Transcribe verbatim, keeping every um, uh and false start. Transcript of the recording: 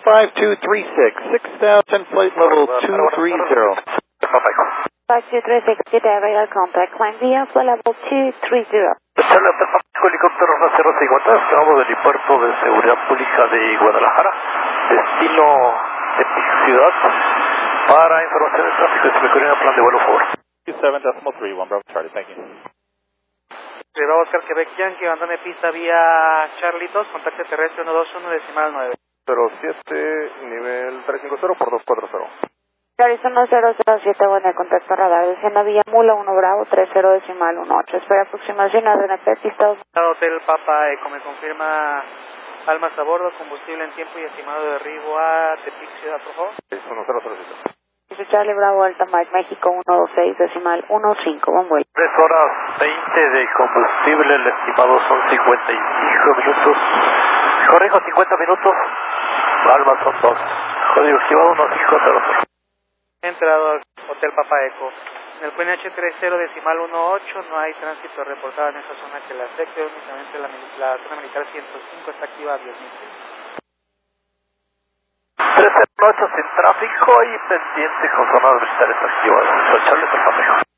five two three six, six thousand flight level two three zero. five two three six, get a radar contact, climb via flight level two three zero. Helicóptero cero cincuenta, estamos del aeropuerto de Seguridad Pública de Guadalajara, destino de Ciudad, para información de tráfico, si me corren el plan de vuelo, por favor. seven decimal three, one Bravo Charlie, thank you. Bravo Oscar Quebec Yankee, abandone pista vía Charlitos, contacto terrestre uno dos uno decimal nueve. cero siete, nivel tres cinco cero por dos cuatro cero. Arizona cero cero siete, buena contacto radar, descienda vía Mula uno Bravo tres cero decimal uno ocho, espera aproximación a D N P, pista dos. Hotel Papa Eco, me confirma almas a bordo, combustible en tiempo y estimado de arribo a Tepic Ciudad, por favor. uno cero cero siete. Charlie Bravo Alta Mike México uno dos seis decimal uno cinco, buen vuelo. tres horas veinte de combustible, el estimado son cincuenta y cinco minutos. Corrijo, cincuenta minutos, almas son dos. Código estimado uno cinco cero cero. Entrado al Hotel Papa Eco. En el P N H treinta decimal uno ocho no hay tránsito reportado en esa zona que la afecte, únicamente la, la zona militar ciento cinco está activa a diez mil. tres cero ocho sin tráfico y pendiente con zonas militares activadas. Charlie, por favor.